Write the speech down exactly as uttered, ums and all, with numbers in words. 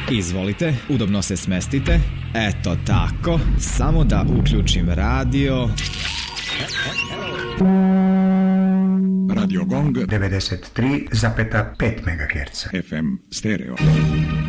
Izvolite, udobno se smestite. Eto tako, samo da uključim radio. Radio Gong devedeset tri zarez pet megaherca. F M stereo.